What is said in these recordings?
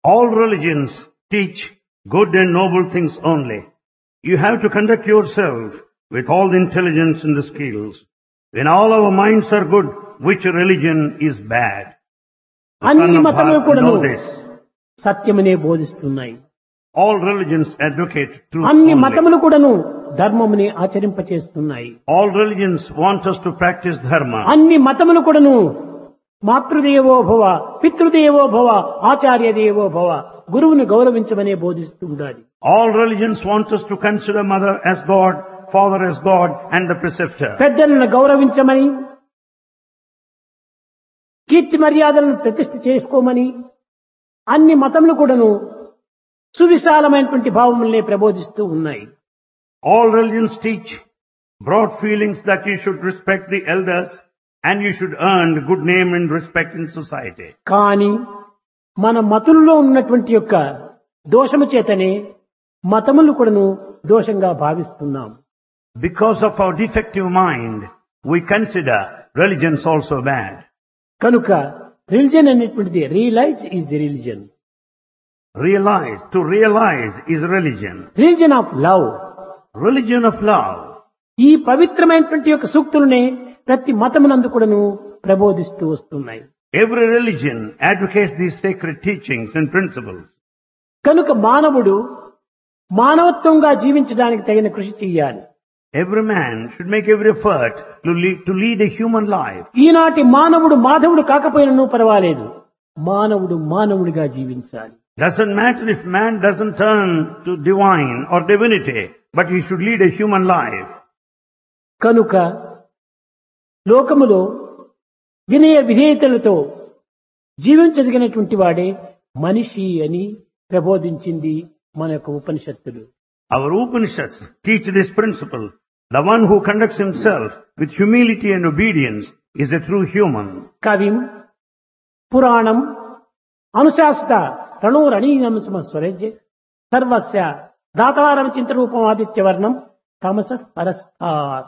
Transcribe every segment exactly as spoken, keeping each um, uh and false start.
All religions teach good and noble things only. You have to conduct yourself with all the intelligence and the skills. When all our minds are good, which religion is bad? The son అన్ని of మతములు Bharata కూడాను know this. సత్యమనే బోధిస్తున్నాయి. All religions advocate truth అన్ని only. మతములు కూడాను ధర్మముని ఆచరింపచేస్తున్నాయి. All religions want us to practice dharma. అన్ని మతములు కూడాను మాతృదేవో భవ, పితృదేవో భవ, ఆచార్య దేవో భవ, గురువుని గౌరవించమనే బోధిస్తూ ఉండాలి. All religions want us to consider mother as God, father as God, and the preceptor. పెద్దలను గౌరవించమని, కీర్తి మర్యాదలను ప్రతిష్ఠ చేసుకోమని అన్ని మతములు కూడాను సువిశాలమైనటువంటి భావములనే ప్రబోధిస్తూ ఉన్నాయి. All religions teach broad feelings that you should respect the elders and you should earn good name and respect in society. కానీ మన మతుల్లో ఉన్నటువంటి యొక్క దోషము చేతనే మతములు కూడాను దోషంగా భావిస్తున్నాం. Because of our defective mind, we consider religions also bad. కనుక religion అనేటువంటిది realise is religion. Realize, to realize is religion. Religion of love. Religion of love. ఈ పవిత్రమైనటువంటి యొక్క సూక్తులనే ప్రతి మతమునందు కూడాను ప్రబోధిస్తూ వస్తున్నాయి. Every religion advocates these sacred teachings and principles. కనుక మానవుడు మానవత్వంగా జీవించడానికి తగిన కృషి చేయాలి. Every man should make every effort to lead, to lead a human life. ఈనాటి మానవుడు మాధవుడు కాకపోయినను పర్వాలేదు, మానవుడు మానవుడిగా జీవించాలి. Doesn't matter if man doesn't turn to divine or divinity, but he should lead a human life. కనుక లోకములో వినయ విధేయతలతో జీవించదగినటువంటి వాడే మనిషి అని ప్రబోధించింది మన యొక్క ఉపనిషత్తులు. Our Upanishads teach this principle. The one who conducts himself with humility and obedience is a true human. కవిం పురాణం అనుశాసిత రణోరణీయం స్వరజ్య సర్వస్య దాతారం చింతరూపం ఆదిత్యవర్ణం తమస పరస్థాత్.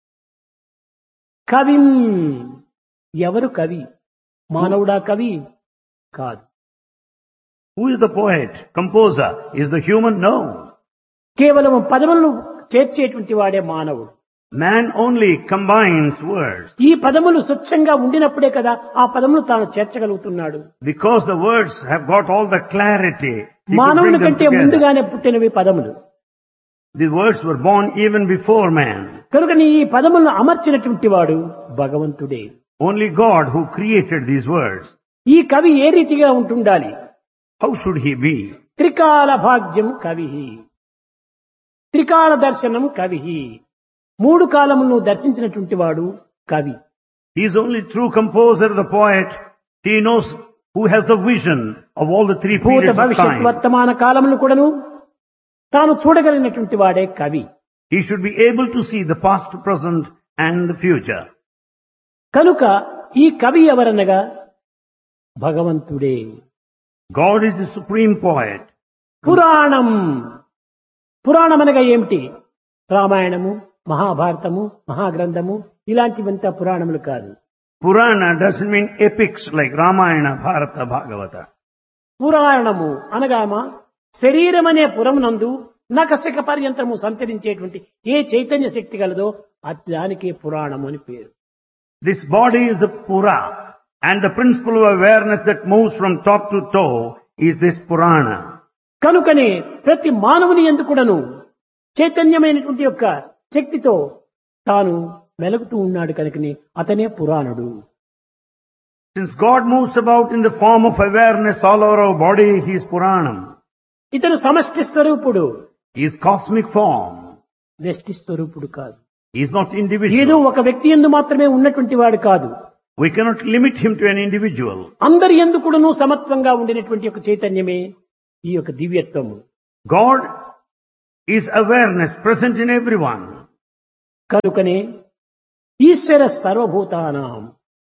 కవిం, ఎవరు కవి? మానవుడా కవి? కాదు. Who is the poet, composer? Is the human? No. కేవలం పదములను చేర్చేటువంటి వాడే మానవుడు. Man only combines words. ఈ పదములు స్వచ్ఛంగా ఉండినప్పుడే కదా ఆ పదములు తాను చేర్చగలుగుతున్నాడు. Because the words have got all the clarity. He could మానవుని bring them కంటే together. ముందుగానే పుట్టినవి పదములు. The words were born even before man. కనుక ఈ పదములను అమర్చినటువంటి వాడు భగవంతుడే. Only God who created these words. ఈ కవి ఏ రీతిగా ఉంటుండాలి? How should he be? త్రికాల భాగ్యం కవి, త్రికాల దర్శనం కవి. మూడు కాలములను దర్శించినటువంటి వాడు కవి. He is only true composer, the poet. He knows who has the vision of all the three భూత periods of భవిష్యత్ time. వర్తమాన కాలములను కూడాను తాను చూడగలిగినటువంటి వాడే కవి. He should be able to see the past, present and the future. కనుక ఈ కవి ఎవరనగా భగవంతుడే. God is the supreme poet. పురాణం, పురాణం అనగా ఏమిటి? రామాయణము, మహాభారతము, మహాగ్రంథము ఇలాంటివంతా పురాణములు కాదు. Purana doesn't mean epics like Ramayana, Bharata, Bhagavata. పురాణము అనగామా శరీరం అనే పురమునందు నకశక పర్యంతము సంచరించేటువంటి ఏ చైతన్య శక్తి కలదో అది దానికే పురాణము అని పేరు. This body is the Pura, and the principle of awareness that moves from top to toe is this Purana. కనుకనే ప్రతి మానవుని యందు కూడాను చైతన్యమైనటువంటి యొక్క శక్తితో తాను మెలుగుతూ ఉన్నాడు కనుకనే అతనే పురాణుడు. Since God moves about in the form of awareness all over our body, he is Puranam. ఇతను సమష్టి స్వరూపుడు, He is cosmic form. వ్యష్టి స్వరూపుడు కాదు. He is not ఏదో individual. ఒక వ్యక్తి యందు మాత్రమే ఉన్నటువంటి వాడు కాదు. We cannot limit him to an individual. అందరి యందు కూడాను సమత్వంగా ఉండినటువంటి ఒక చైతన్యమే ఈ యొక్క దివ్యత్వము. God is awareness present in everyone. కనుకనే ఈశ్వర సర్వభూతానాం,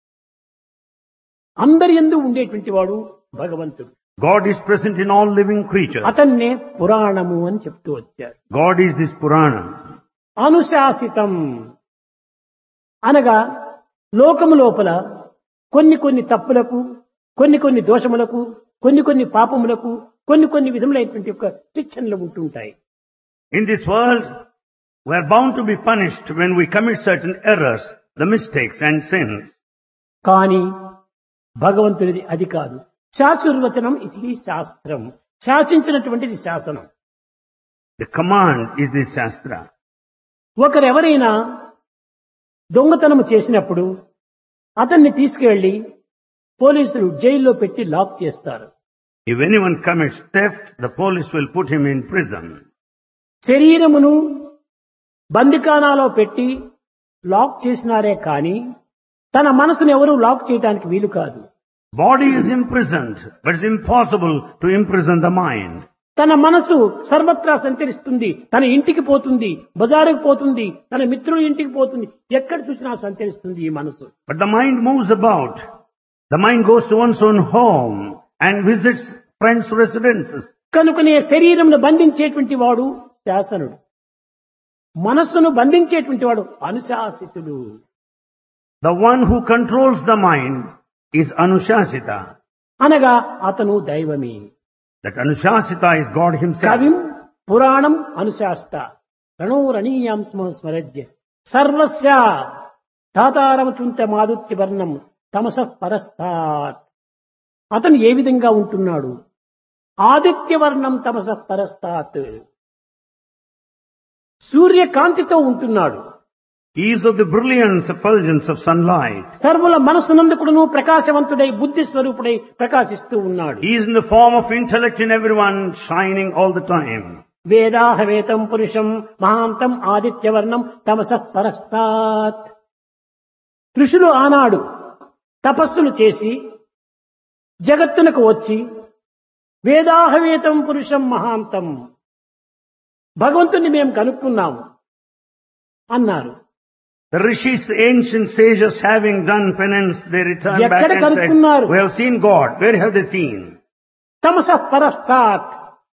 అందరి యందు ఉండేటువంటి వాడు భగవంతుడు. God is present in all living creatures. అతన్నే పురాణము అని చెప్తూ వచ్చారు. God is this Purana. అనుశాసితం అనగా లోకము లోపల కొన్ని కొన్ని తప్పులకు, కొన్ని కొన్ని దోషములకు కొన్ని కొన్ని పాపములకు కొన్ని కొన్ని విధములైనటువంటి యొక్క శిక్షణలు ఉంటుంటాయి. In this world, we are bound to be punished when we commit certain errors, the mistakes and sins. కానీ భగవంతుడిది అది కాదు. శాశ్వతవచనం ఇది శాస్త్రం. శాసించినటువంటిది శాసనం. The command is the Shastra. ఒకరెవరైనా దొంగతనము చేసినప్పుడు అతన్ని తీసుకువెళ్లి పోలీసులు జైల్లో పెట్టి లాక్ చేస్తారు. If anyone commits theft, the police will put him in prison. శరీరమును బందికానాలో పెట్టి లాక్ చేసినారే కానీ తన మనసును ఎవరూ లాక్ చేయడానికి వీలు కాదు. Body is imprisoned, but it's impossible to imprison the mind. తన మనసు సర్వత్రా సంచరిస్తుంది. తన ఇంటికి పోతుంది, బజారుకు పోతుంది, తన మిత్రుల ఇంటికి పోతుంది, ఎక్కడ చూసినా సంచరిస్తుంది ఈ మనసు. But the mind moves about. The mind goes to one's own home and visits friends' residences. కనుకనే శరీరమును బంధించేటువంటి వాడు శాసనుడు, మనస్సును బంధించేటువంటి వాడు అనుశాసితుడు. The one who controls the mind is Anushasita. అనగా అతను దైవమే. That Anushasita is God himself. కవిం పురాణం అనుశాస్త రణోరణీయాం స్మ స్మరజ్య సర్వస్య తాతారమచుంత మాదుత్య వర్ణం తమసః పరస్తాత్. అతను ఏ విధంగా ఉంటున్నాడు? ఆదిత్యవర్ణం తమసః పరస్తాత్, సూర్యకాంతితో ఉంటున్నాడు. He is of the brilliance, effulgence of sunlight. సర్వుల మనస్సునందుకును ప్రకాశవంతుడై బుద్ధి స్వరూపుడై ప్రకాశిస్తూ ఉన్నాడు. He is in the form of intellect in everyone, shining all the time. వేదాహవేతం పురుషం మహాంతం ఆదిత్యవర్ణం తమసః పరస్తాత్. ఋషులు ఆనాడు తపస్సులు చేసి జగత్తునకు వచ్చి వేదాహవేతం పురుషం మహాంతం, భగవంతుని మేము కనుక్కున్నాము అన్నారు. The rishis, the ancient sages, having done penance, they returned back ఎక్కడ and said, కనుక్కున్నారు? we have seen God. Where have they seen? తమసః పరస్తాత్,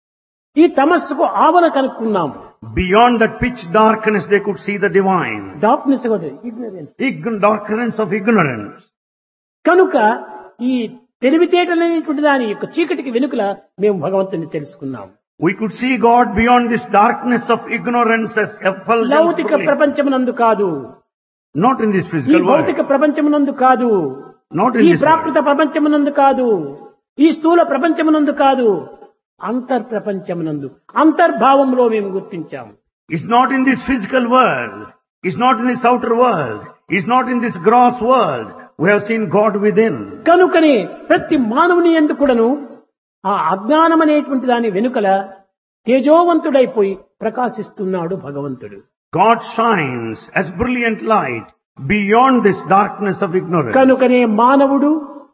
ఈ తమస్సుకు ఆవరణ కనుక్కున్నాము. Beyond that pitch darkness, they could see the divine. Darkness ignorance. Ign- darkness of ignorance. కనుక ఈ తెలివితేటలనేటువంటి దాని యొక్క చీకటికి వెనుకల మేము భగవంతుని తెలుసుకున్నాము. We could see God beyond this darkness of ignorance as effulgence. లౌకిక brilliance. ప్రపంచమునందు కాదు, Not in this ఈ physical భౌతిక world. ప్రపంచమునందు కాదు, Not in ఈ this ప్రాకృత world. ప్రపంచమునందు కాదు, ఈ స్థూల ప్రపంచమునందు కాదు, అంతర్ ప్రపంచమునందు అంతర్భావంలో మేము గుర్తించాము. It's not in this physical world. It's not in this outer world. It's not in this gross world. We have seen God within. కనుకనే ప్రతి మానవుని యందు కూడాను ఆ అజ్ఞానం అనేటువంటి దాని వెనుకల తేజోవంతుడైపోయి ప్రకాశిస్తున్నాడు భగవంతుడు. God shines as brilliant light beyond this darkness of ignorance. కనుకనే మానవుడు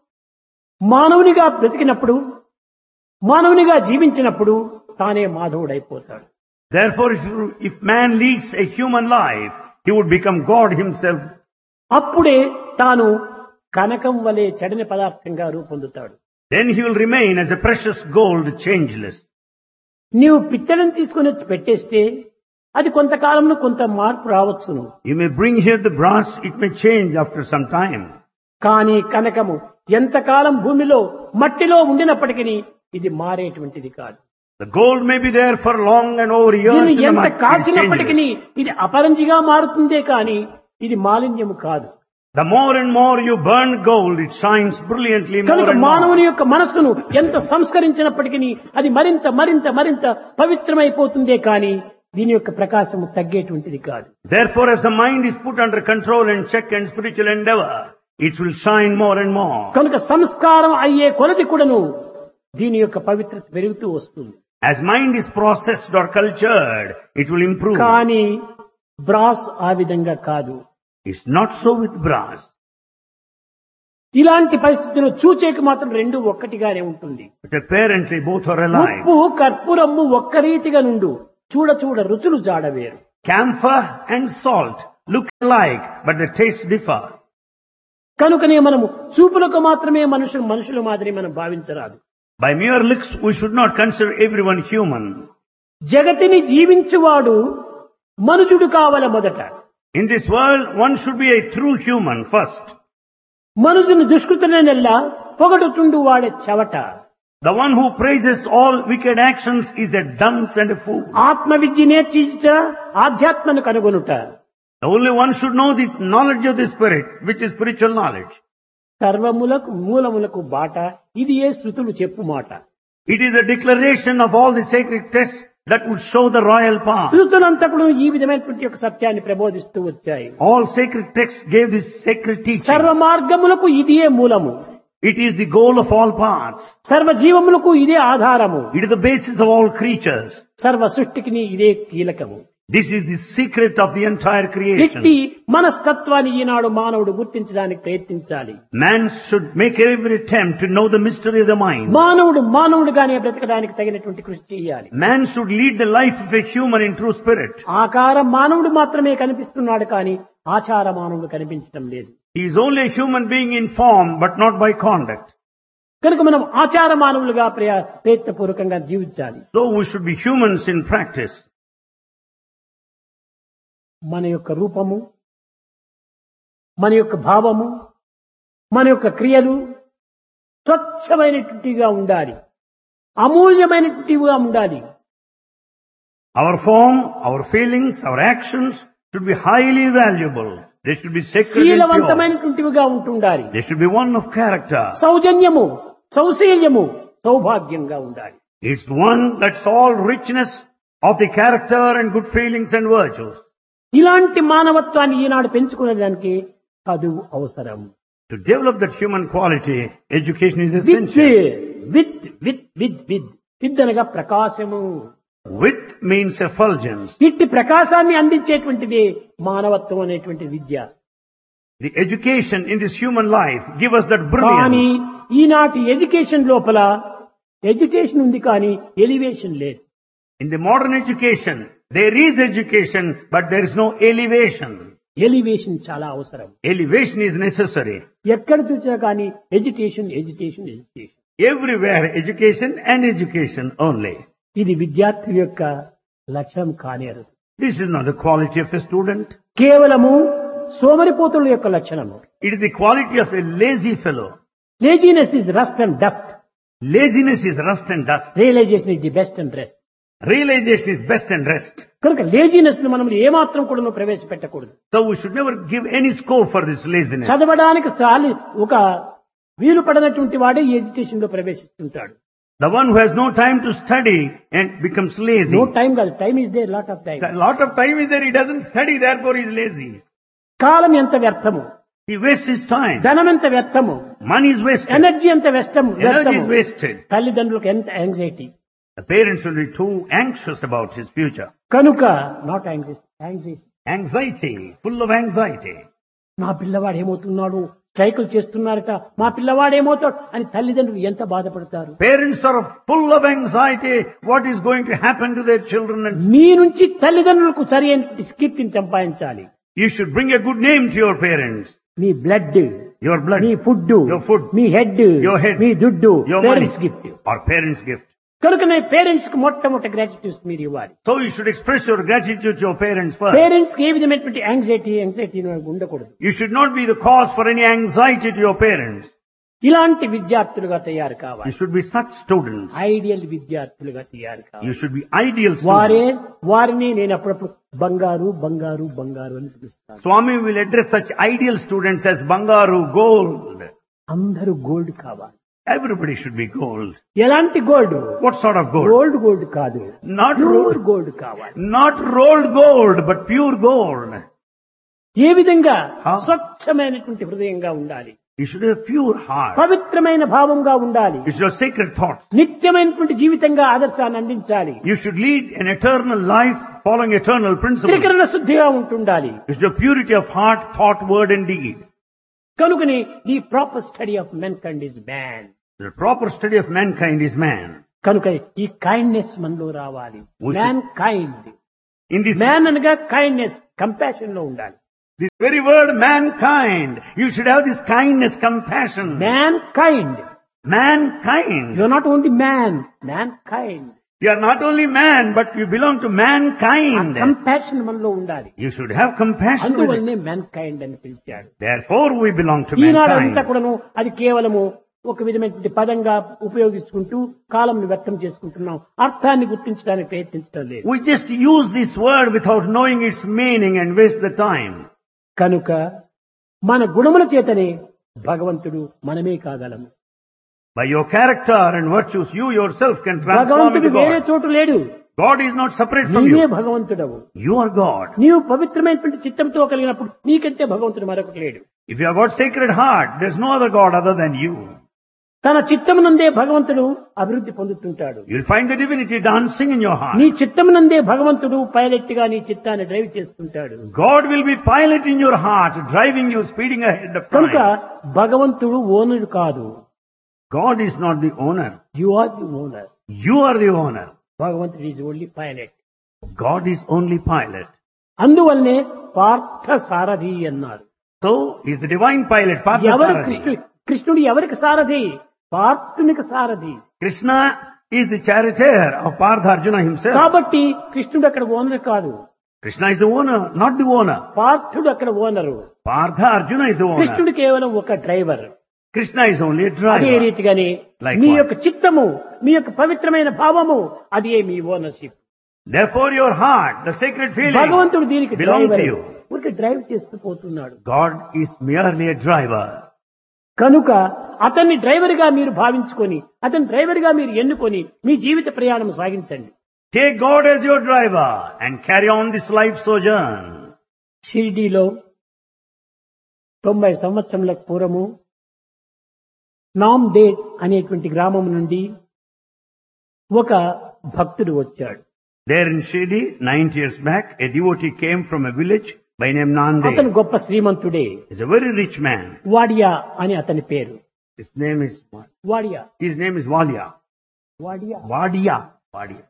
మానవునిగా బ్రతికినప్పుడు, మానవునిగా జీవించినప్పుడు తానే మాధవుడైపోతాడు. Therefore, if, you- if man leads a human life, he would become God himself. అప్పుడే తాను కనకం వలె చెడని పదార్థంగా రూపొందుతాడు. Then he will remain as a precious gold, changeless. నీవు పిత్తడిని తీసుకుని వచ్చి పెట్టేస్తే అది కొంతకాలంలో కొంత మార్పు రావచ్చును. You may bring here the brass, it may change after some time. కానీ కనకము ఎంతకాలం భూమిలో మట్టిలో ఉండినప్పటికీ ఇది మారేటువంటిది కాదు. The gold may be there for long and over years. దీన్ని in the ఎంత mud, it కాల్చినప్పటికీ changes. ఇది అపరంజిగా మారుతుందే కానీ ఇది మాలిన్యము కాదు. The more and more you burn gold, it shines brilliantly more కనుక and మానవుని more. యొక్క మనస్సును ఎంత సంస్కరించినప్పటికీ అది మరింత మరింత మరింత పవిత్రమైపోతుందే కానీ దీని యొక్క ప్రకాశము తగ్గేటువంటిది కాదు. Therefore, as the mind is put under control and check and spiritual endeavor, it will shine more and more. కనుక సంస్కారం అయ్యే కొలది కూడాను దీని యొక్క పవిత్రత పెరుగుతూ వస్తుంది. As mind is processed or cultured, it will improve. కానీ బ్రాస్ ఆ విధంగా కాదు. It's not so with brass. ఇలాంటి పరిస్థితులు చూచేకి మాత్రం రెండు ఒక్కటిగానే ఉంటుంది. But apparently both are alike. ఉప్పు కర్పూరము ఒక్క రీతిగా నుండు, చూడ చూడ రుచులు జాడవేరు. Camphor and salt look alike, but the tastes differ. కనుకనే మనము చూపులకు మాత్రమే మనుషులు మనుషుల మాదిరి మనం భావించరాదు. By mere looks, we should not consider everyone human. జగతిని జీవించువాడు మనుజుడు కావల మొదట. In this world, one should be a true human first. మనుజుని దుష్కృతులనెల్లా పొగడుతుండు వాడే చవట. The one who praises all wicked actions is a dunce and a fool. ఆత్మ విద్య నేర్చుట ఆధ్యాత్మను కనుగొనుట. The only one should know the knowledge of the spirit, which is spiritual knowledge. సర్వములకు మూలములకు బాట ఇది ఏ శృతులు చెప్పు మాట. It is a declaration of all the sacred texts that would show the royal path. శృతులంతకుడు ఈ విధమైనటువంటి ఒక సత్యాన్ని ప్రబోధిస్తూ వచ్చాయి. All sacred texts gave this sacred teaching. సర్వ మార్గములకు ఇదే మూలము. It is the goal of all paths. సర్వ జీవములకు ఇదే ఆధారము. It is the basis of all creatures. సర్వ సృష్టికి ఇదే కీలకము. This is the secret of the entire creation. ఇట్టి మనస్తత్వాన్ని ఈనాడు మానవుడు గుర్తించడానికి ప్రయత్నించాలి. Man should make every attempt to know the mystery of the mind. మానవుడు మానవుడుగానే బ్రతకడానికి తగినటువంటి కృషి చేయాలి. Man should lead the life of a human in true spirit. ఆకారం మానవుడు మాత్రమే కనిపిస్తున్నాడు కానీ ఆచార మానవుడు కనిపించడం లేదు. He is only a human being in form but not by conduct. కనుక మనం ఆచార మానవులుగా ప్రయ- ప్రయత్నపూర్వకంగా జీవించాలి. So we should be humans in practice. మన యొక్క రూపము, మన యొక్క భావము, మన యొక్క క్రియలు స్వచ్ఛమైనటువంటివిగా ఉండాలి, అమూల్యమైనటువంటివిగా ఉండాలి. Our form, our feelings, our actions should be highly valuable. They should be sacred and pure. శీలవంతమైనటువంటివిగా ఉంటుండాలి. They should be one of character. సౌజన్యము, సౌశీల్యము, సౌభాగ్యంగా ఉండాలి. It's one that's all richness of the character and good feelings and virtues. ఇలాంటి మానవత్వాన్ని ఈనాడు పెంచుకునే దానికి చదువు అవసరం. To develop that human quality, education is with essential. With with with with with అనగా ప్రకాశము. With means effulgence. ఇట్టి ప్రకాశాన్ని అందించేటువంటిది మానవత్వం అనేటువంటి విద్య. The education in this human life give us that కానీ brilliance. ఈనాటి ఎడ్యుకేషన్ లోపల ఎడ్యుకేషన్ ఉంది కానీ ఎలివేషన్ లేదు. In the modern education, there is education, but there is no elevation. Elevation చాలా అవసరం. Elevation is necessary. ఎక్కడ చూసినా కానీ education education education. Everywhere, education and education only. ఇది విద్యార్థి యొక్క లక్ష్యం కానేరు. This is not the quality of a student. కేవలము సోమరిపోతుల యొక్క లక్షణము. It is the quality of a lazy fellow. Laziness is rust and dust. Laziness is rust and dust. Realisation is the best and rest. Realization is best and rest. కనుక laziness ను మనం ఏమాత్రం కూడా ప్రవేశపెట్టకూడదు. So we should never give any scope for this laziness. చదవడానికి చాలి ఒక వీలు పడనటువంటి వాడే ఈ ఎడ్యుకేషన్ లో ప్రవేశిస్తుంటాడు. The one who has no time to study and becomes lazy. No time కాదు, time is there, lot of time. A lot of time is there, he doesn't study, therefore he is lazy. కాలం ఎంత వ్యర్థము, He wastes his time. ధనం ఎంత వ్యర్థము, Money is wasted. Energy ఎంత వ్యర్థము. Energy is wasted. తల్లిదండ్రులకు ఎంత anxiety. The parents will be too anxious about his future. కనుక not anxiety anxiety Anxiety, full of anxiety. నా పిల్లవాడు ఏమవుతున్నాడు, స్ట్రైకులు చేస్తున్నారట, మా పిల్లవాడు ఏమవుతాడు అని తల్లిదండ్రులు ఎంత బాధపడతారు. Parents are full of anxiety. What is going to happen to their children? And మీ నుంచి తల్లిదండ్రులకు సరి అయిన కీర్తిని సంపాదించాలి. you should bring a good name to your parents. Me blood, Your blood, me food, your food, me head, your head, మీ దుడ్డు, your money, parents gift. or parents' gift. కనుక నీ parents కి మొట్టమొదటి గ్రాటిట్యూడ్ మీరు ఇవ్వాలి. So you should express your gratitude to your parents first. Parents కి ఏ విధమైనటువంటి anxiety anxiety ఉండకూడదు. You should not be the cause for any anxiety to your parents. ఇలాంటి విద్యార్థులుగా తయారు కావాలి. You should be such students. Ideal విద్యార్థులుగా తయారు కావాలి. You should be ideal వారే students. వారిని నేను అప్పుడప్పుడు బంగారు బంగారు బంగారు అని పిలుస్తాను. Swami will address such ideal students as Bangaru, gold. అందరూ గోల్డ్ కావాలి. Everybody should be gold. ఎలాంటి gold? What sort of gold? Gold gold కాదు, Not ప్యూర్ ro- గోల్డ్ కావాలి. not rolled gold, but pure gold. ఏ విధంగా? How? స్వచ్ఛమైనటువంటి హృదయంగా ఉండాలి, You should have a pure heart. పవిత్రమైన భావంగా ఉండాలి, You should have sacred thoughts. నిత్యమైనటువంటి జీవితంగా ఆదర్శాన్ని అందించాలి, You should lead an eternal life following eternal principles. త్రికరణ శుద్ధిగా ఉంటుండాలి. You should have purity of heart, thought, word and deed. కనుకని the proper study of men kind is man. The proper study of mankind is man. కనుక ఈ kindness మనలో రావాలి. We should- man kind, In this, man అనగా kindness, compassion లో ఉండాలి. this very word mankind, you should have this kindness, compassion. Man kind, Mankind. You are not only man, man kind. You are not only man, but you belong to mankind. Compassion మనలో ఉండాలి. You should have compassion with it. అందువల్లనే man kind అని పిలిచాడు. Therefore we belong to ఈనాడు అంతా mankind. కూడాను అది కేవలము ఒక విధమైనటువంటి పదంగా ఉపయోగించుకుంటూ కాలంను వ్యర్థం చేసుకుంటున్నాం. అర్థాన్ని గుర్తించడానికి ప్రయత్నించడం లేదు. We just use this word without knowing its meaning and waste the time. కనుక మన గుణముల చేతనే భగవంతుడు మనమే కాగలము. By your character and virtues, you yourself can transform భగవంతుడు into వేరే God. చోటు లేడు. God is not separate from నీవే you. భగవంతుడవు. You are God. నీవు పవిత్రమైనటువంటి చిత్తంతో కలిగినప్పుడు నీకంటే భగవంతుడు మరొకటి లేడు. If you have got sacred heart, there's no other God other than you. తన చిత్తమునందే భగవంతుడు అభివృద్ధి పొందుతుంటాడు. You'll find the divinity dancing in your heart. నీ చిత్తమునందే భగవంతుడు పైలట్ గా నీ చిత్తాన్ని డ్రైవ్ చేస్తుంటాడు. God will be pilot in your heart, driving you, speeding ahead of కనుక time. భగవంతుడు ఓనరు కాదు. God is not the owner. You are the owner. You are the owner. భగవంతుడు is only pilot. God is only pilot. అందువల్లనే పార్థ సారథి అన్నారు. So, he's the divine pilot, ఎవరు Parthasarathi. కృష్ణుడు కృష్ణుడు ఎవరికి సారథి? పార్థునికి సారథి. Krishna is the charioteer of Partha Arjuna himself. కాబట్టి కృష్ణుడు అక్కడ ఓనర్ కాదు. Krishna is the owner, not the owner. పార్థుడు అక్కడ owner. Partha Arjuna is the owner. కృష్ణుడు కేవలం ఒక driver. Krishna is only a అదే driver. రీతిగానే Likewise. మీ యొక్క చిత్తము, మీ యొక్క పవిత్రమైన భావము అదే మీ ownership. Therefore your heart, the sacred feeling, భగవంతుడు దీనికి belong to డ్రైవర్. you. ఊరికే డ్రైవ్ చేస్తూ పోతున్నాడు. God is merely a driver. కనుక అతన్ని డ్రైవర్ గా మీరు భావించుకొని, అతని డ్రైవర్ గా మీరు ఎన్నుకొని మీ జీవిత ప్రయాణం సాగించండి. Take God as your driver and carry on this life sojourn. షిరిడీలో తొంభై సంవత్సరములకు పూర్వము నామ్దేడ్ అనేటువంటి గ్రామం నుండి ఒక భక్తుడు వచ్చాడు. There in Shirdi, ninety years back, a devotee came from a village by name అతను Nanded. గొప్ప శ్రీమంతుడే. He's a very rich man. Wadia అని అతని పేరు. His name is, Wadia his name is Valya. Wadia Vadia. Vadia.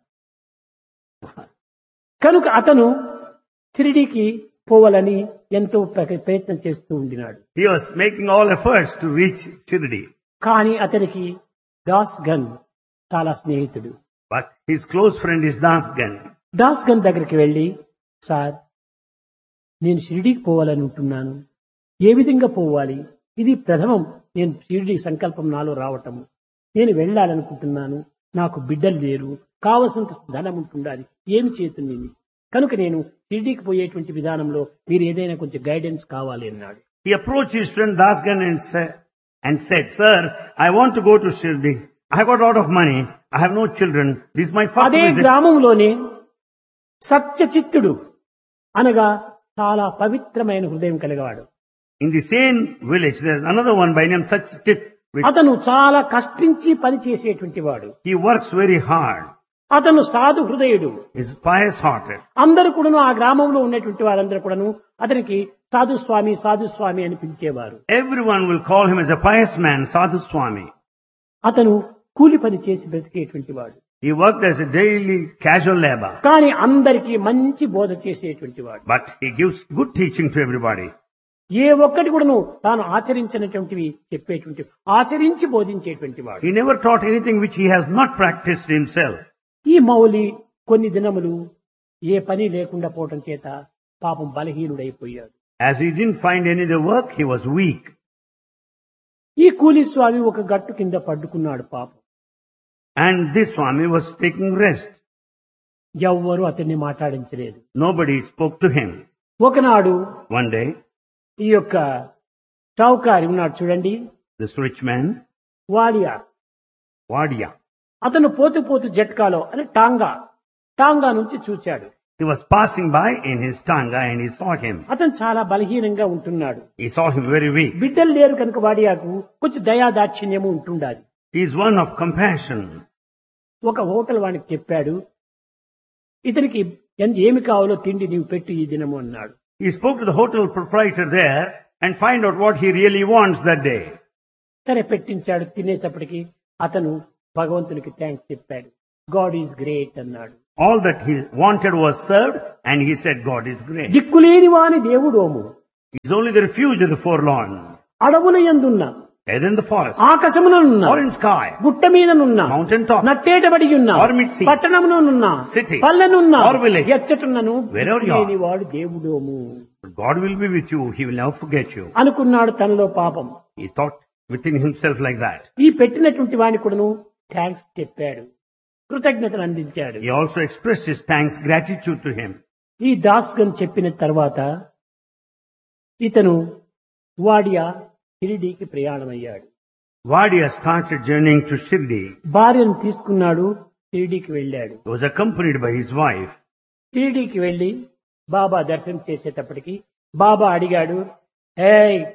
కనుక అతను షిరిడీకి పోవాలని ఎంతో ప్ర- ప్రయత్నం చేస్తూ ఉండినాడు. He was making all efforts to reach Shirdi. కానీ అతనికి దాస్ గన్ చాలా స్నేహితుడు. But his close friend is Dasgan. Das gun దగ్గరికి వెళ్లి, సార్ నేను షిరిడీకి పోవాలని ఉంటున్నాను, ఏ విధంగా పోవాలి? ఇది ప్రథమం నేను షిరిడీ సంకల్పం నాలో రావటము. నేను వెళ్ళాలనుకుంటున్నాను, నాకు బిడ్డలు లేరు, కావలసినంత ధనం ఉంటుండాలి, ఏమి చేతుంది? కనుక నేను షిరిడీకి పోయేటువంటి విధానంలో మీరు ఏదైనా కొంచెం గైడెన్స్ కావాలి అన్నాడు. He approached his friend Dasgan and said, and said, Sir, I want to go to Shirdi. I have got a lot of money. I have no children. This is my first అదే visit. గ్రామంలోనే సత్యచిత్తుడు అనగా చాలా పవిత్రమైన హృదయం కలిగవాడు. In the same village, there is another one by name Satchit. అతను చాలా కష్టించి పని చేసేటువంటి వాడు. He works very hard. అతను సాధు హృదయుడు. He is pious hearted. అందరూ కూడాను ఆ గ్రామంలో ఉన్నటువంటి వారందరూ కూడాను అతనికి సాధు స్వామి సాధు స్వామి అని పిలిచేవారు. Everyone will call him as a pious man, Sadhu Swami. అతను కూలి పని చేసి బ్రతికేటువంటి వాడు. He worked as a daily casual labor. కానీ అందరికీ మంచి బోధ చేసేటువంటి వాడు. But he gives good teaching to everybody. ఏ ఒక్కటి కూడాను తాను ఆచరించినటువంటివి చెప్పేటువంటి, ఆచరించి బోధించేటువంటి వాడు. He never taught anything which he has not practiced himself. ఈ మౌలి కొన్ని దినములు ఏ పని లేకుండా పోవటం చేత పాపం బలహీనుడైపోయాడు. As he didn't find any other work, he was weak. ఈ కూలి స్వామి ఒక గట్టు కింద పడ్డుకున్నాడు పాపం. And this Swami was taking rest. ఎవ్వరూ అతన్ని మాట్లాడించలేదు. Nobody spoke to him. ఒకనాడు One day, ఈ యొక్క చౌకారి ఉన్నాడు చూడండి, this rich man, వాలియా, Vadia, అతను పోతూ పోతూ జట్కాలో అని టాంగా టాంగా నుంచి చూచాడు. he was passing by in his tanga and he saw him. అతను చాలా బలహీనంగా ఉంటున్నాడు. He saw him very weak. బిడ్డలు లేరు కనుక వాడియాకు కొంచెం దయా దాక్షిణ్యము ఉంటుండాలి. He is one of compassion. ఒక హోటల్ వానికి చెప్పాడు, ఇతనికి ఎంత ఏమి కావాలో తిండి నీవు పెట్టు ఈ దినము అన్నాడు. He spoke to the hotel proprietor there and find out what he really wants that day. సరే పెట్టించాడు. తినేటప్పటికి అతను భగవంతునికి థ్యాంక్స్ చెప్పాడు. గాడ్ ఈజ్ గ్రేట్ అన్నాడు. All that he wanted was served and he said God is great. దిక్కులేని వాని దేవుడోము, He is only the refuge of the forlorn. అడవుల యందున్న, Either in the forest ఆకాశముననున్న, or in sky, గుట్ట మీదనున్న, mountain top, నట్టేటబడి ఉన్న, or mid sea, పట్టణమునున్న, city, పల్లెనున్న, or village, ఎచ్చటున్నను wherever you are. దిక్కులేని వాడు దేవుడోము God will be with you. He will never forget you. అనుకున్నాడు తనలో పాపం. He thought within himself like that. ఈ పెట్టినటువంటి వాడిని కూడాను థ్యాంక్స్ చెప్పాడు, కృతజ్ఞతలు అందించాడు. He also expressed his thanks, gratitude to him. ఈ దాస్ గన్ చెప్పిన తర్వాత ఇతను వాడియా షిరిడీకి ప్రయాణమయ్యాడు. Vadia started journeying to Shirdi. భార్యను తీసుకున్నాడు, షిరిడీకి వెళ్ళాడు. He was accompanied by his wife. షిరిడీకి వెళ్లి బాబా దర్శనం చేసేటప్పటికి బాబా అడిగాడు, ఏ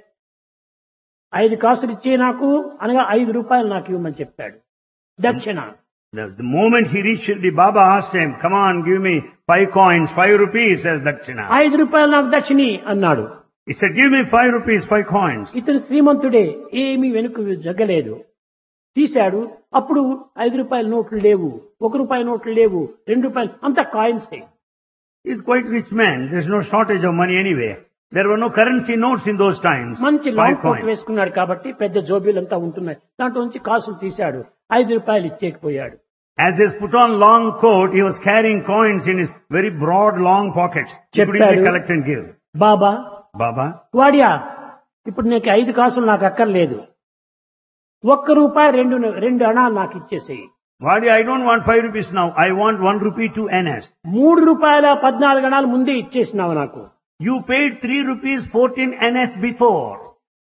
ఐదు కాసులు ఇచ్చే నాకు అనగా ఐదు రూపాయలు నాకు ఇవ్వమని చెప్పాడు దక్షిణ. The, the moment he reached Shirdi, Baba asked him, come on, give me five coins, five rupees as dakshina. ఐదు రూపాయలు నాకు దక్షిణి అన్నాడు. He said, give me five rupees, five coins. ఇతను శ్రీమంతుడే, ఏమీ వెనుక జగ్గలేదు. తీశాడు. అప్పుడు ఐదు రూపాయల నోట్లు లేవు, ఒక రూపాయి నోట్లు లేవు, రెండు రూపాయలు, అంత coins. He's quite rich man. There's no shortage of money anywhere. There were no currency notes in those times. మంచి Five లాంగ్ కోట్ coins. వేసుకున్నాడు కాబట్టి పెద్ద జోబీలంతా ఉంటున్నాయి. దాంట్లో నుంచి కాసులు తీశాడు, ఐదు రూపాయలు ఇచ్చేకపోయాడు. As he has put on long coat, he was carrying coins in his very broad, long pockets. He could easily చెప్పాడు, collect and give. Baba Baba, Wadia ఇప్పుడు నీకు ఐదు కాసులు నాకు అక్కర్లేదు, ఒక్క రూపాయి రెండు రెండు అణాలు నాకు ఇచ్చేసేయి. Vadi, I don't want five rupees now. I want one rupee to N S. మూడు రూపాయల పద్నాలుగు అణాలు ముందే ఇచ్చేసినావు నాకు. You paid three rupees fourteen N S before.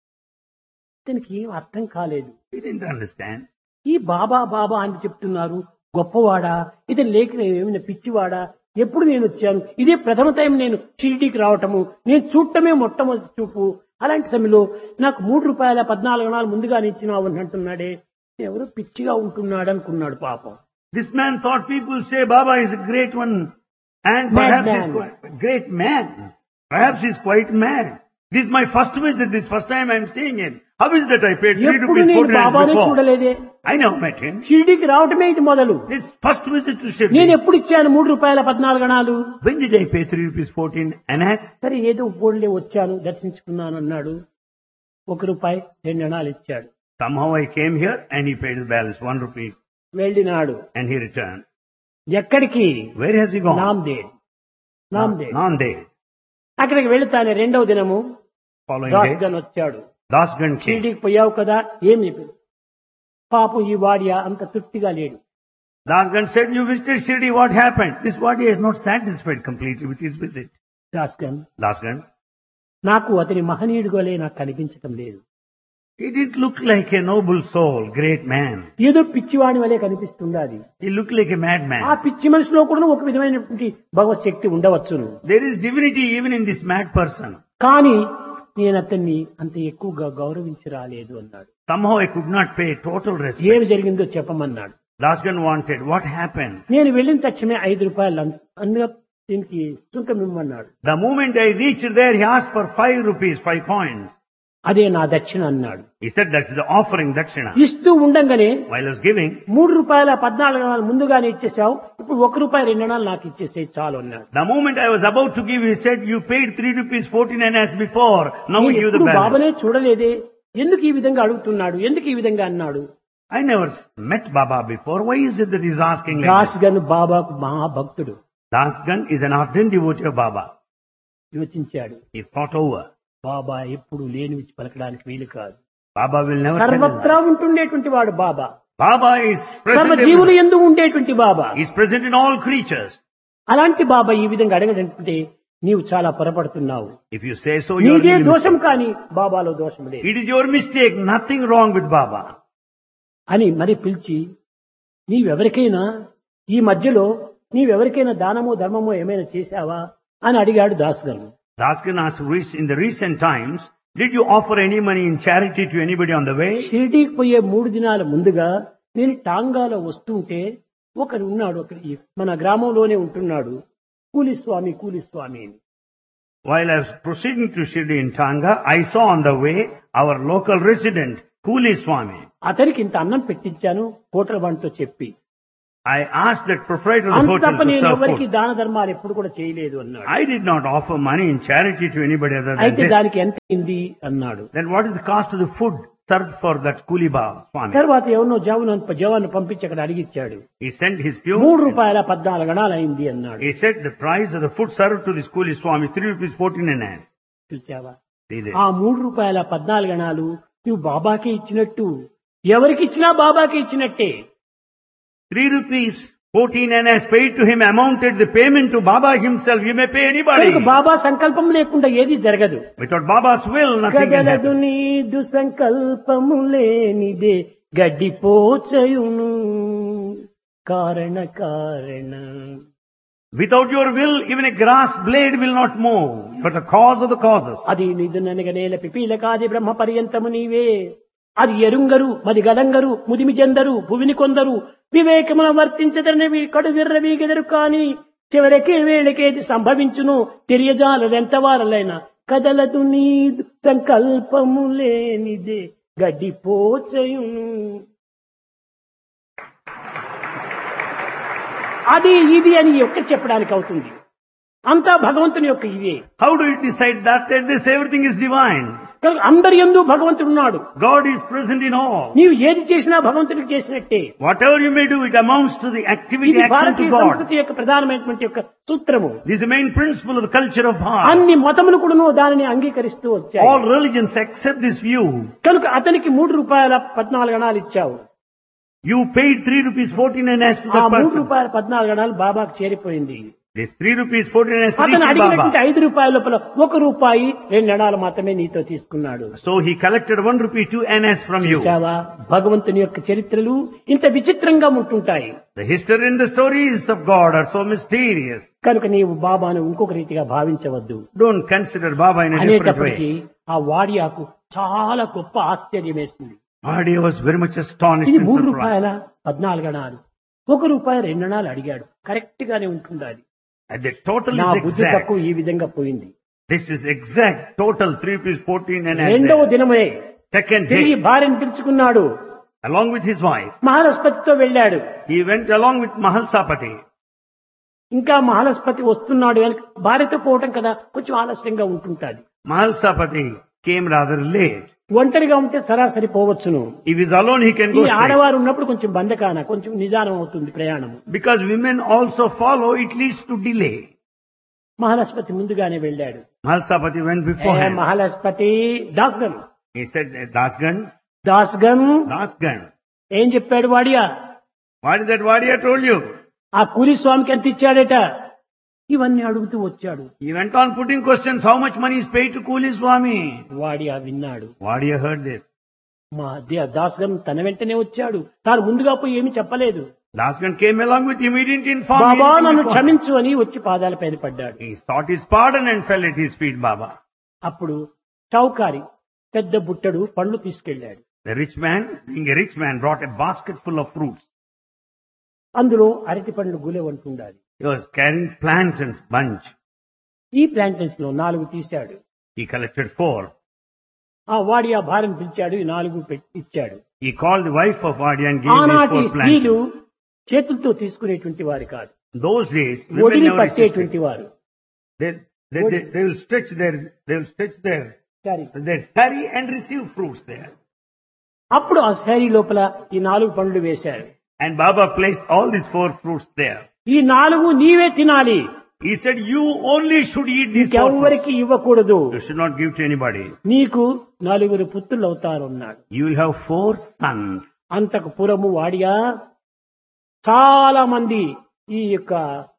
ఇతనికి ఏం అర్థం కాలేదు. He didn't understand. ఈ బాబా బాబా అని చెప్తున్నారు, గొప్పవాడా, ఇతను లేక ఏమైనా పిచ్చివాడా, ఎప్పుడు నేను వచ్చాను, ఇదే ప్రథమ టైం నేను షిరిడీకి రావటము, నేను చూడటమే మొట్టమొదటి చూపు, అలాంటి సమయంలో నాకు మూడు రూపాయల పద్నాలుగు అణాలు ముందుగానే ఇచ్చినావు అని అంటున్నాడే, ఎవరు పిచ్చిగా ఉంటున్నాడు అనుకున్నాడు పాపం. This man thought people say Baba is a great one and Mad perhaps man. he's quite, great man. Perhaps he's quite mad. This is my first visit, this first time I'm seeing him. How is that I paid three ఎప్పుడు rupees నేను fourteen బాబానే before? చూడలేదే, I never met him. షిరిడీకి రావటమే ఇది మొదలు. This first visit to నేను Shirdi. ఎప్పుడు ఇచ్చాను మూడు రూపాయల పద్నాలుగు అణాలు? When did I pay three rupees fourteen N S? సరే ఏదో పోన్లే వచ్చాను దర్శించుకున్నాను అన్నాడు. ఒక రూపాయి రెండు అణాలు ఇచ్చాడు. Somehow I came here and he paid the balance, one rupee, వెళ్ళినాడు. and he returned. ఎక్కడికి? Where has he gone? Nanded. Nanded. Nanded. అక్కడికి వెళుతానే రెండవ దినము Following దాస్ day, గన్ వచ్చాడు. Dasgan came. షిరిడీకి పోయావు కదా, ఏమి పాపం ఈ వాడియా అంత తృప్తిగా లేడు. Dasgan said, you visited Shirdi, what happened? This body is not satisfied completely with his visit. Das gun Dasgan, నాకు అతని మహనీయుడుగోలే నాకు కనిపించటం లేదు. he didn't look like a noble soul, great man. ఏదో పిచ్చివాడి వలె కనిపిస్తుండాది. He looked like a ఆ madman. పిచ్చి మనిషిలో కూడా ఒక విధమైనటువంటి భగవత్ శక్తి ఉండవచ్చును. There is divinity even in this mad person. కానీ నేను అతన్ని అంత ఎక్కువగా గౌరవించి రాలేదు అన్నాడు. Somehow I could not pay total ఏమి respect. జరిగిందో చెప్పమన్నాడు. Dasgan wanted, what happened? నేను వెళ్ళిన తక్షణమే ఐదు రూపాయలు అన్- అందులో దీనికి సుంకం ఇవ్వమన్నాడు. The moment I reached there, he asked for five rupees, five coins. అదే నా దక్షిణ అన్నాడు. He said, that's the offering dakshina. ఇస్తూ ఉండంగానే While I was giving, మూడు రూపాయల పద్నాలుగు అణాలు ముందుగానే ఇచ్చేసావు, ఇప్పుడు ఒక రూపాయి రెండు అణాలు నాకు ఇచ్చేసే చాలు అన్నాడు. the moment I was about to give, he said, you paid three rupees fourteen N S before. Now we నేను give the ఎప్పుడు balance. బాబానే చూడలేదే, ఎందుకు ఈ విధంగా అడుగుతున్నాడు, ఎందుకు ఈ విధంగా అన్నాడు. I never met Baba before. Why is it that he's asking like Das this? Gun బాబాకు మహాభక్తుడు. Dasgan is an ardent devotee of Baba. యోచించాడు, He thought over. బాబా ఎప్పుడు లేనివి పలకడానికి వీలు కాదు. Baba will never tell సర్వత్రా him. ఉంటుండేటువంటి వాడు బాబా, Baba is సర్వ present జీవులు everywhere. ఎందు ఉండేటువంటి బాబా. He's present in all creatures. అలాంటి బాబా ఈ విధంగా అడగడంటే నీవు చాలా పొరపడుతున్నావు. If you say so, you are నీదే really దోషం mistaken. కానీ బాబాలో దోషం లేదు It is your mistake. Nothing wrong with Baba. అని మరి పిలిచి, నీవెవరికైనా ఈ మధ్యలో నీవెవరికైనా దానమో ధర్మమో ఏమైనా చేశావా అని అడిగాడు దాస్ గారు. Dasgan asked, "Rec- in the recent times, did you offer any money in charity to anybody on the way?" షిరిడీకి పోయే మూడు దినాల ముందుగా నేను టాంగాలో వస్తుంటే ఒకరు ఉన్నాడు, ఒకరి మన గ్రామంలోనే ఉంటున్నాడు, కూలిస్వామి కూలిస్వామి అని. While I was proceeding to Shirdi in Tanga, I saw on the way our local resident, Kuli Swami. అతనికి ఇంత అన్నం పెట్టించాను హోటల్ వాడితో చెప్పి. I asked that proprietor of the అంత hotel తప్ప to నేను serve ఎవరికి food. దాన ధర్మాలు ఎప్పుడు కూడా చేయలేదు అన్నాడు. I did not offer money in charity to anybody other than అయితే this. దానికి ఎంత అయింది అన్నాడు. Then what is the cost of the food served for that Kuli Ba Swami? తర్వాత ఎవరినో జవాను జవాను పంపించి అక్కడ అడిగిచ్చాడు. He sent his మూడు pew. రూపాయల పద్నాలుగు అణాలు అయింది అన్నాడు. He said the price of the food served to this Kuli Swami is three rupees fourteen and as. చూచావా, See ఆ this. మూడు రూపాయల పద్నాలుగు అణాలు నువ్వు బాబాకి ఇచ్చినట్టు ఎవరికి ఇచ్చినా బాబాకి ఇచ్చినట్టే. Three rupees, fourteen annas paid to him amounted the payment to Baba himself. You may pay anybody. కనుక బాబా సంకల్పం లేకుండా ఏది జరగదు. Without Baba's will, nothing can గదలదు happen. నీదు సంకల్పము లేనిదే గడ్డిపోచయును కారణ కారణ. Without your will, even a grass blade will not move. You are the cause of the causes. అది నిధుననగ నేల పిపీలకాది బ్రహ్మ పర్యంతము నీవే. అది ఎరుంగరు మది గడంగరు ముదిమి చెందరు భువిని కొందరు వివేకమున వర్తించదనవి కడు విర్రవి గెదరు కాని చివరికి వేళకేది సంభవించును తెలియజాలదెంత వారలైనా కదలదు నీ సంకల్పము లేనిదే గడ్డిపోచయును. అది ఇది అని ఒక్క చెప్పడానికి అవుతుంది. అంతా భగవంతుని యొక్క ఇవే. How do you decide that? That this everything is divine. కనుక అందరి యందు భగవంతుడు ఉన్నాడు. God is present in all. నీవు ఏది చేసినా భగవంతుడికి చేసినట్టే. Whatever you may do, it amounts to the activity, ఇది action భారతీయ to God. సంస్కృతి యొక్క ప్రధానమైనటువంటి యొక్క సూత్రము. This is the main principle of the culture of Bharat. అన్ని మతములు కూడాను దానిని అంగీకరిస్తూ వచ్చాయి. All religions accept this view. కనుక అతనికి మూడు రూపాయల పద్నాలుగు అణాలు ఇచ్చావు. You paid three rupees fourteen annas to ఆ that మూడు person. రూపాయల పద్నాలుగు అణాలు బాబాకు చేరిపోయింది. This three rupees fourteen annas అతను reached అడిగినటువంటి Baba. ఐదు రూపాయల లోపల ఒక రూపాయి రెండు అణాలు మాత్రమే నీతో తీసుకున్నాడు. So he collected one rupee two annas from you. చూశావా భగవంతుని యొక్క చరిత్రలు ఇంత విచిత్రంగా ఉంటుంటాయి. The history and the stories of God are so mysterious. కనుక నీవు బాబాను ఇంకొక రీతిగా భావించవద్దు. Don't consider Baba in a different అనేటప్పటికీ way. ఆ వాడియాకు చాలా గొప్ప ఆశ్చర్యం వేసింది. Bhadia was very much astonished ఇది and మూడు surprised. రూపాయల పద్నాలుగు అణాలు ఒక రూపాయి రెండు అణాలు అడిగాడు. కరెక్ట్ గానే ఉంటుండాలి. And the total నా is బుద్ధి exact. తక్కువ ఈ విధంగా పోయింది. This is exact total three rupees fourteen annas. రెండవ there. దినమే Second తిరిగి day, భార్యను పిలుచుకున్నాడు. along with his wife, మహాలస్పతితో వెళ్ళాడు. he went along with Mahalsapati. ఇంకా మహాలస్పతి వస్తున్నాడు. భార్యతో పోవటం కదా కొంచెం ఆలస్యంగా ఉంటుంటాది. Mahalsapati came rather late. ఒంటరిగా ఉంటే సరాసరి పోవచ్చును. If he's alone, he can ఈ go straight. ఆడవారు ఉన్నప్పుడు కొంచెం బంధకాన కొంచెం నిదానం అవుతుంది ప్రయాణం. Because women also follow, it leads to delay. మహాలస్పతి ముందుగానే వెళ్ళాడు. Mahalsapati went A beforehand. మహాలస్పతి దాస్గన్ He said, Dasgan, దాస్గన్ Dasgan. ఏం చెప్పాడు Wadia? What is that Vadia told you? ఆ కూలి స్వామికి ఎంత ఇచ్చాడట ఇవన్నీ అడుగుతూ వచ్చాడు. He went on putting questions, how much money is paid to Kuli Swami? Wadia విన్నాడు. Vadia heard this. మా దాస్గన్ తన వెంటనే వచ్చాడు. తాను ముందుగా పోయి ఏమి చెప్పలేదు. Dasgan came along with him, he didn't inform Baba anything నన్ను before. క్షమించు అని వచ్చి పాదాల పైన పడ్డాడు. He sought his pardon and fell at his feet, Baba. అప్పుడు చౌకారి పెద్ద బుట్టడు పండ్లు తీసుకెళ్లాడు. The rich man, being a rich man, brought a basket full of fruits. అందులో అరటి పండ్లు గులెవంటుండాలి. He was carrying plantains bunch. ఈ ప్లాంటన్స్ లో నాలుగు తీశాడు. He collected four. ఆ వాడి ఆ భార్యను పిలిచాడు. ఈ నాలుగు పెట్టి ఇచ్చాడు. He called the wife of Vadia and gave these ఆనాటి four స్త్రీలు plantains. చేతులతో తీసుకునేటువంటి వారు కాదు. Those days, women ఒడిని never resisted. పట్టేటువంటి వారు. They, they, they, they will stretch their, they will stretch their, సరే their sari and receive fruits there. అప్పుడు ఆ శారీ లోపల ఈ నాలుగు పండ్లు వేశారు. And Baba placed all these four fruits there. ఈ నాలుగు నీవే తినాలి. He said, you only should eat these four fruits. ఇంకెవ్వరికి ఇవ్వకూడదు. You should not give to anybody. నీకు నలుగురు పుత్రులు అవుతారు అన్నాడు. You will have four sons. అంతకు పురము వాడియా చాలా మంది ఈ యొక్క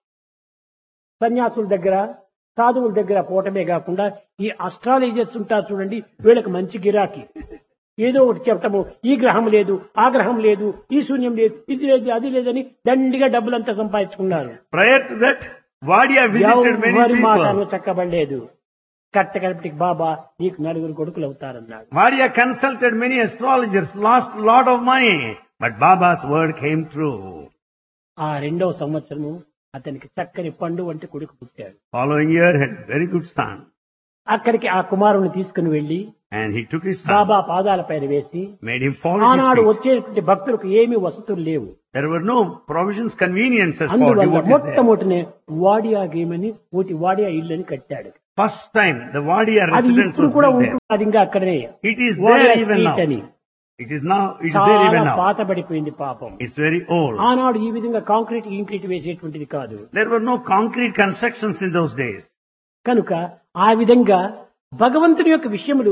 సన్యాసుల దగ్గర సాధువుల దగ్గర పోవటమే కాకుండా ఈ అస్ట్రాలజర్స్ ఉంటారు చూడండి, వీళ్ళకి మంచి గిరాకీ. ఏదో ఒకటి చెప్పటము, ఈ గ్రహం లేదు, ఆ గ్రహం లేదు, ఈ శూన్యం లేదు, ఇది లేదు, అది లేదని దండిగా డబ్బులంతా సంపాదించుకున్నారు. Prior to that, Vadia visited many ఎవరి మాటను people. చక్కబడలేదు. కట్టకడపటికి బాబా నీకు నలుగురు కొడుకులు అవుతారన్నాడు. Vadia consulted many astrologers, lost a lot of money. But Baba's word came true. ఆ రెండవ సంవత్సరము అతనికి చక్కని పండు వంటి కొడుకు పుట్టాడు. Following year had very good son. అక్కడికి ఆ కుమారుని తీసుకుని వెళ్లి And he took his son, బాబా పాదాల పైన వేసి, made him fall at ఆనాడు his feet. వచ్చేటువంటి భక్తులకు ఏమీ వసతులు లేవు. There were no provisions, conveniences for అందువల్ల devotees there. మొట్టమొదటినే వాడియా గేమని ఒకటి వాడియా ఇల్లు అని కట్టాడు. First time, the Vadia అది residence ఇప్పుడు was కూడా built there. ఉంటుంది. అది ఇంకా అక్కడనే It is Wadia there even now. Street అని. It is now, it is there చాలా even now. పాతబడిపోయింది పాపం. It's very old. ఆనాడు ఈ విధంగా కాంక్రీట్ ఇంక్రీట్ వేసేటువంటిది కాదు. There were no concrete constructions in those days. కనుక ఆ విధంగా భగవంతుని యొక్క విషయములు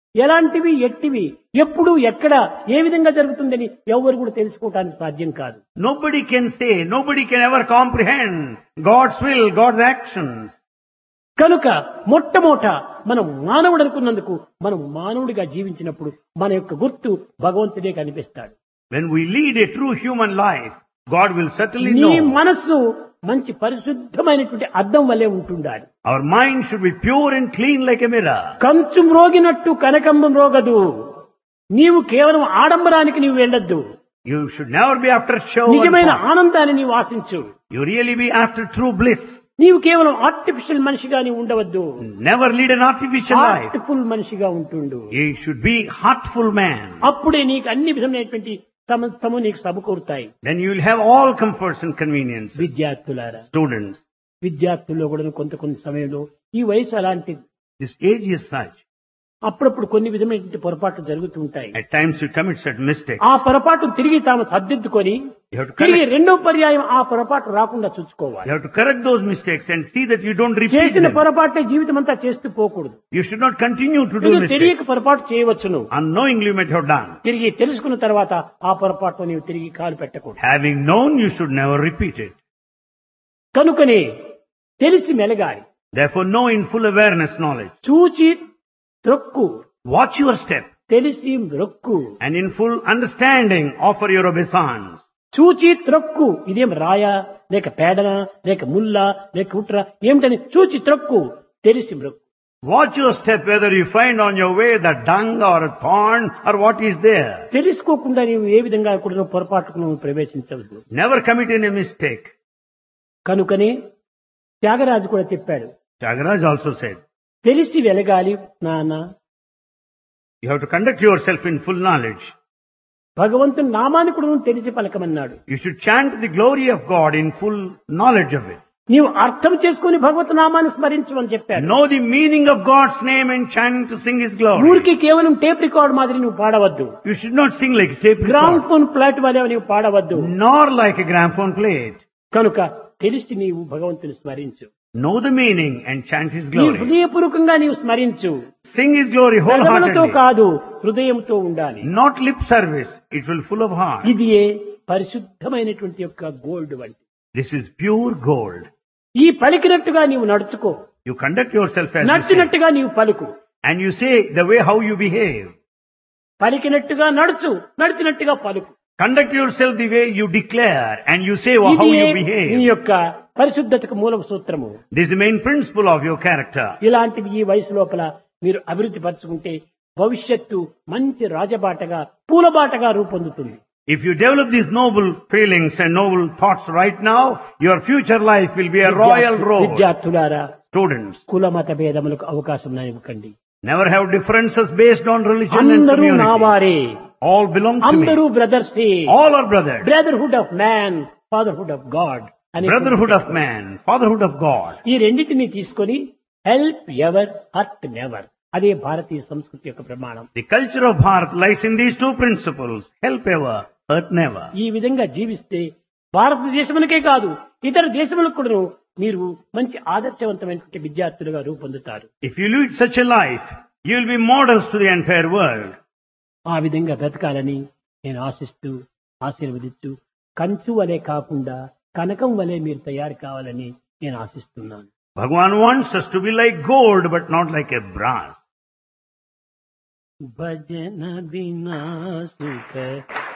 ఎలాంటివి ఎట్టివి ఎప్పుడు ఎక్కడ ఏ విధంగా జరుగుతుందని ఎవరు కూడా తెలుసుకోవటానికి సాధ్యం కాదు. Nobody can say, nobody can ever comprehend God's will, God's actions. కనుక మొట్టమొదట మనం మానవుడు అనుకున్నందుకు మనం మానవుడిగా జీవించినప్పుడు మన యొక్క గుర్తు భగవంతుడే కనిపిస్తాడు. When we lead a true human life, God will certainly నీ know. మనస్సు మంచి పరిశుద్ధమైనటువంటి అద్దం వలె ఉంటుండాలి. Our mind should be pure and clean like a mirror. కంచు మ్రోగినట్టు కనకంబం రోగదు. నీవు కేవలం ఆడంబరానికి నీవు వెళ్ళొద్దు. You should never be after show. నిజమైన ఆనందాన్ని నీవు ఆశించు. You really be after true bliss. నీవు కేవలం ఆర్టిఫిషియల్ మనిషిగా నీవు ఉండవద్దు. Never lead an artificial life. Heartful మనిషిగా ఉంటుండు. You should be heartful man. అప్పుడే నీకు అన్ని విధమైనటువంటి సమస్తము నీకు సమకూరుతాయి. Then you will have all comforts and conveniences. విద్యార్థులారా, Students, విద్యార్థుల్లో కూడా కొంత కొంత సమయంలో ఈ వయసు అలాంటిది. this age is such. అప్పుడప్పుడు కొన్ని విధమైనటువంటి పొరపాట్లు జరుగుతూ ఉంటాయి. At times you commit certain mistakes. ఆ పొరపాటు తిరిగి తాము సర్దిద్దుకొని You have to తిరిగి correct, రెండో పర్యాయం ఆ పొరపాటు రాకుండా చూసుకోవాలి. you have to correct those mistakes and see that you don't repeat చేసిన them. పొరపాటే జీవితం అంతా చేస్తూ పోకూడదు. You should not continue to do నీవు mistakes. తెలియక పొరపాటు చేయవచ్చును. Unknowingly you might have done. తిరిగి తెలుసుకున్న తర్వాత ఆ పొరపాటు నీవు తిరిగి కాలు పెట్టకూడదు. Having known, you should never repeat it. కనుకనే తెలిసి మెలగాలి. Therefore, know in full awareness knowledge. చూచి త్రొక్కు, Watch your step తెలిసి రొక్కు. and in full understanding offer your obeisance. చూచి త్రొక్కు, ఇదేం రాయా లేక పేడనా లేక ముల్లా లేక ఉట్రా ఏమిటని చూచి త్రొక్కు, తెలిసి మ్రొక్కు. Watch your step whether you find on your way the dung or a thorn or what is there. తెలుసుకోకుండా నీవు ఏ విధంగా కూడా పొరపాటుకు నువ్వు ప్రవేశించవద్దు. Never commit any mistake. కనుకనే త్యాగరాజు కూడా చెప్పాడు, Tyagaraja also said, తెలిసి వెలగాలి నాన్న, you have to conduct yourself in full knowledge. భగవంతుని నామాన్ని కూడా నువ్వు తెలిసి పలకమన్నాడు. You should chant the glory of God in full knowledge of it. నీవు అర్థం చేసుకుని భగవత్ నామాన్ని స్మరించమని చెప్పాడు. Know the meaning of God's name and chant to sing His glory. ఊరికి కేవలం టేప్ రికార్డ్ మాదిరి నువ్వు పాడవద్దు. You should not sing like a tape gram record, phone plot వలె నీవు పాడవద్దు. nor like a gramophone plate. కనుక తెలిసి నీవు భగవంతుని స్మరించు. Know the meaning and chant His నీ glory. హృదయపూర్వకంగా నీవు స్మరించు. Sing His glory పెదవులతో wholeheartedly. కాదు, హృదయంతో ఉండాలి. Not lip service. It will full of heart. ఇది పరిశుద్ధమైనటువంటి యొక్క గోల్డ్ వంటి. This is pure gold. ఈ పలికినట్టుగా నీవు నడుచుకో, You conduct yourself as you say. నడిచినట్టుగా నీవు పలుకు. And you say the way how you behave. పలికినట్టుగా నడుచు, నడిచినట్టుగా పలుకు. Conduct yourself the way you declare and you say how ఇది you నీ behave. యొక్క పరిశుద్ధతకు మూల సూత్రము. This is the main principle of your character. ఇలాంటివి ఈ వయసు లోపల మీరు అభివృద్ధి పరచుకుంటే భవిష్యత్తు మంచి రాజబాటగా పూలబాటగా రూపొందుతుంది. If you develop these noble feelings and noble thoughts right now, your future life will be a royal road. విద్యార్థులారా, Students, కుల మత భేదములకు అవకాశం ఇవ్వకండి. never have differences based on religion and అందరూ community. నావారే, All belong to అందరూ me. బ్రదర్సే. All are brothers. Brotherhood of man, fatherhood of God అని Brotherhood of man, fatherhood of God. ఈ రెండింటిని తీసుకొని హెల్ప్ ఎవర్, హర్ట్ నెవర్, అదే భారతీయ సంస్కృతి యొక్క ప్రమాణం. The culture of Bharat lies in these two principles. Help ever, hurt never. ఈ విధంగా జీవిస్తే భారతదేశములకే కాదు ఇతర దేశములకు కూడా మీరు మంచి ఆదర్శవంతమైనటువంటి విద్యార్థులుగా రూపొందుతారు. If you lead such a life, you will be models to the entire world. ఆ విధంగా బ్రతకాలని నేను ఆశిస్తూ ఆశీర్వదిస్తూ కంచు వలె కాకుండా కనకం వలె మీరు తయారు కావాలని నేను ఆశిస్తున్నాను. Bhagavan wants us to be like gold but not like a brass. భజన బినా సుఖ